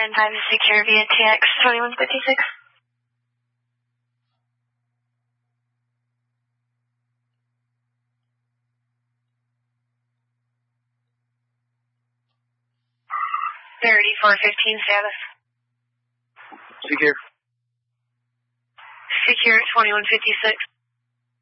5 is secure via TX 2156. $34.15 status. Secure. Secure 2156.